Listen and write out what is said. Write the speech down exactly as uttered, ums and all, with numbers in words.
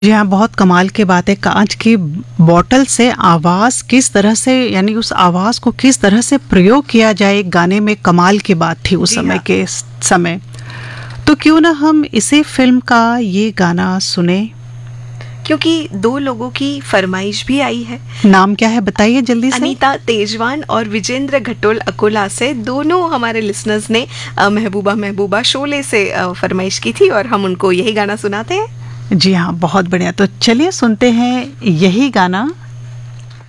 जी हाँ, बहुत कमाल की बात है। कांच की बॉटल से आवाज़ किस तरह से, यानी उस आवाज़ को किस तरह से प्रयोग किया जाए एक गाने में, कमाल की बात थी उस जी समय हाँ। के स- समय। तो क्यों ना हम इसी फिल्म का ये गाना सुने। क्योंकि दो लोगों की फरमाइश भी आई है। नाम क्या है बताइए जल्दी से। अनीता तेजवान और विजेंद्र घटोल अकोला से, दोनों हमारे लिसनर्स ने अ, महबूबा महबूबा शोले से अ, फरमाइश की थी और हम उनको यही गाना सुनाते हैं। जी हाँ, बहुत बढ़िया। तो चलिए सुनते हैं यही गाना